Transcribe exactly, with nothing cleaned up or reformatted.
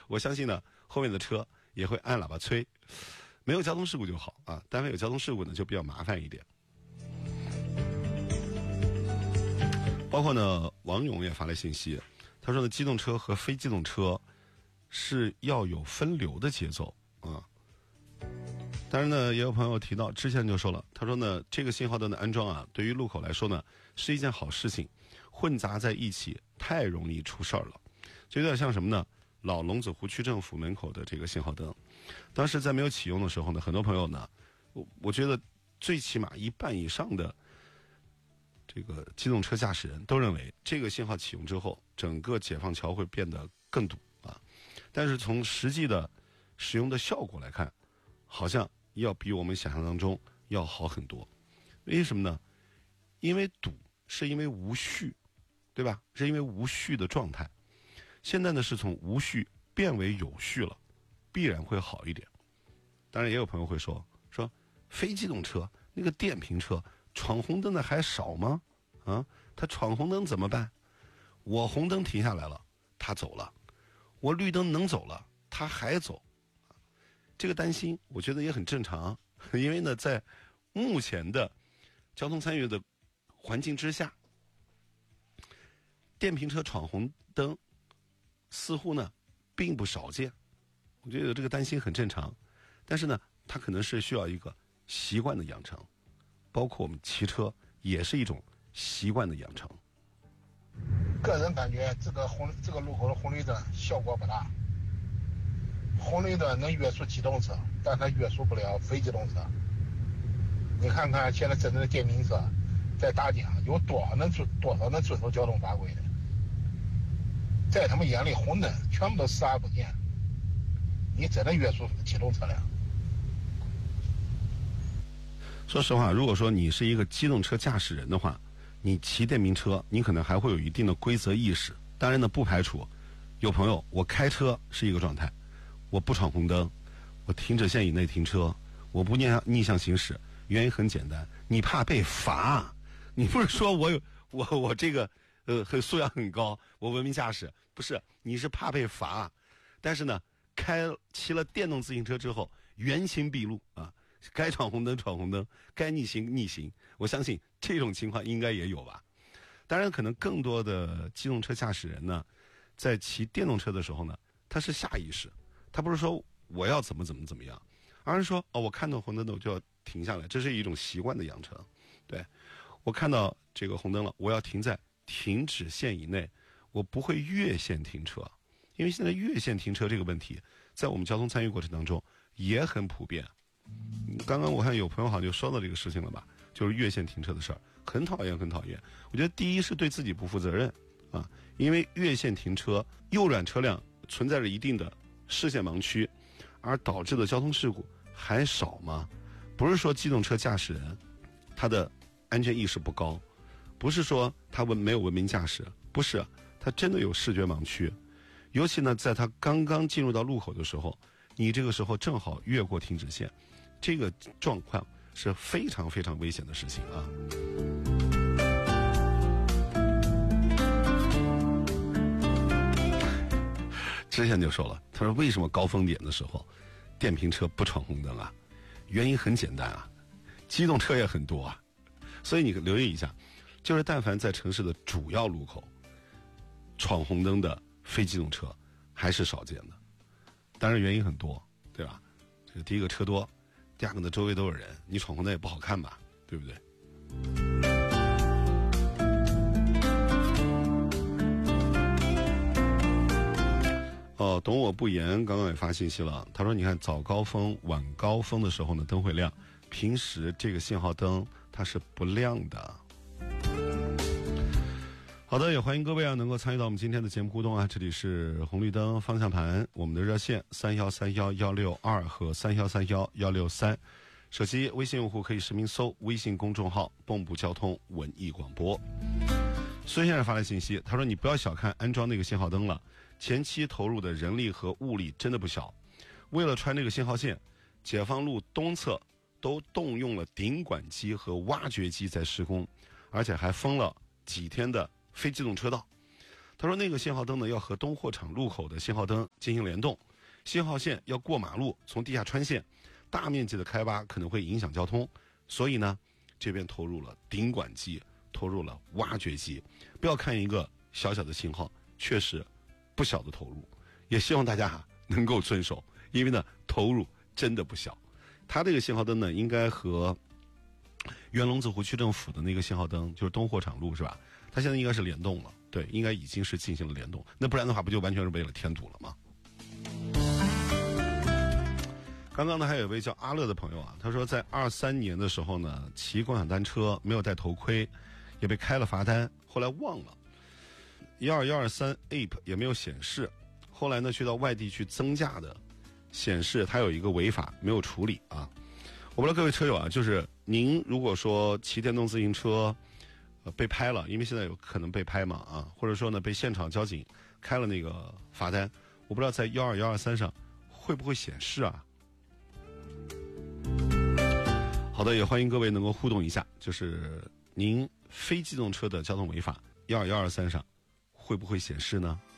我相信呢，后面的车也会按喇叭催。没有交通事故就好啊，但凡有交通事故呢，就比较麻烦一点。包括呢，王勇也发来信息，他说呢，机动车和非机动车是要有分流的节奏啊。当然呢，也有朋友提到，之前就说了，他说呢，这个信号灯的安装啊，对于路口来说呢，是一件好事情，混杂在一起太容易出事儿了。就有点像什么呢？老龙子湖区政府门口的这个信号灯，当时在没有启用的时候呢，很多朋友呢，我我觉得最起码一半以上的这个机动车驾驶人都认为，这个信号启用之后，整个解放桥会变得更堵啊。但是从实际的使用的效果来看，好像要比我们想象当中要好很多。为什么呢？因为堵是因为无序，对吧？是因为无序的状态。现在呢是从无序变为有序了，必然会好一点。当然也有朋友会说说非机动车那个电瓶车闯红灯的还少吗？啊，他闯红灯怎么办？我红灯停下来了，他走了；我绿灯能走了，他还走。这个担心我觉得也很正常，因为呢在目前的交通参与的环境之下，电瓶车闯红灯似乎呢并不少见。我觉得这个担心很正常，但是呢它可能是需要一个习惯的养成，包括我们骑车也是一种习惯的养成。 个人感觉这个红这个路口的红绿灯效果不大，红绿灯能约束机动车，但它约束不了非机动车。你看看现在真正的电瓶车在大街上有多少能遵多少能遵守交通法规的，在他们眼里红灯全部都视而不见，你真的约束机动车辆。 说实话，如果说你是一个机动车驾驶人的话，你骑电瓶车你可能还会有一定的规则意识。当然呢，不排除有朋友我开车是一个状态，我不闯红灯，我停止线以内停车，我不逆向逆向行驶，原因很简单，你怕被罚。你不是说我有我我这个呃很素养很高，我文明驾驶，不是，你是怕被罚。但是呢，开骑了电动自行车之后，原形毕露啊，该闯红灯闯红灯，该逆行逆行。我相信这种情况应该也有吧。当然，可能更多的机动车驾驶人呢，在骑电动车的时候呢，他是下意识，他不是说我要怎么怎么怎么样，而是说哦，我看到红灯了我就要停下来，这是一种习惯的养成。对，我看到这个红灯了，我要停在停止线以内，我不会越线停车。因为现在越线停车这个问题，在我们交通参与过程当中也很普遍。刚刚我看有朋友好像就说到这个事情了吧，就是越线停车的事儿，很讨厌很讨厌。我觉得第一是对自己不负责任啊，因为越线停车，右转车辆存在着一定的视线盲区，而导致的交通事故还少吗？不是说机动车驾驶人他的安全意识不高，不是说他文没有文明驾驶，不是，他真的有视觉盲区。尤其呢，在他刚刚进入到路口的时候，你这个时候正好越过停止线，这个状况是非常非常危险的事情啊。之前就说了，他说为什么高峰点的时候电瓶车不闯红灯啊？原因很简单啊，机动车也很多啊。所以你留意一下，就是但凡在城市的主要路口，闯红灯的非机动车还是少见的。当然原因很多，对吧？这个第一个车多，第二个呢周围都有人，你闯红灯也不好看吧，对不对？哦，懂我不言刚刚也发信息了，他说你看早高峰晚高峰的时候呢灯会亮，平时这个信号灯它是不亮的。好的，也欢迎各位啊能够参与到我们今天的节目互动啊，这里是红绿灯方向盘，我们的热线三幺三幺幺六二和三幺三幺幺六三，手机微信用户可以实名搜微信公众号蚌埠交通文艺广播。孙先生发来信息，他说你不要小看安装那个信号灯了，前期投入的人力和物力真的不小，为了穿这个信号线，解放路东侧都动用了顶管机和挖掘机在施工，而且还封了几天的非机动车道。 他说那个信号灯呢要和东货场路口的信号灯进行联动，信号线要过马路，从地下穿线，大面积的开挖可能会影响交通，所以呢这边投入了顶管机，投入了挖掘机。不要看一个小小的信号，确实不小的投入，也希望大家哈能够遵守，因为呢投入真的不小。它这个信号灯呢应该和原龙子湖区政府的那个信号灯，就是东货场路是吧，它现在应该是联动了，对，应该已经是进行了联动，那不然的话不就完全是为了添堵了吗？刚刚呢还有一位叫阿乐的朋友啊，他说在二三年的时候呢骑共享单车没有戴头盔，也被开了罚单，后来忘了一二一二三 A P P 也没有显示，后来呢去到外地去增驾的显示他有一个违法没有处理啊。我不知道各位车友啊，就是您如果说骑电动自行车呃被拍了，因为现在有可能被拍嘛啊，或者说呢被现场交警开了那个罚单，我不知道在一二一二三上会不会显示啊。好的，也欢迎各位能够互动一下，就是您非机动车的交通违法一二一二三上会不会显示呢？